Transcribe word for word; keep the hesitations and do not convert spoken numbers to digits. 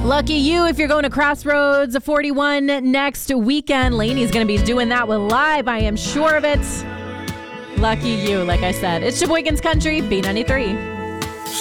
Lucky you if you're going to Crossroads forty-one next weekend. Laney's going to be doing that with Live. I am sure of it. Lucky you, like I said. It's Sheboygan's Country, B ninety-three.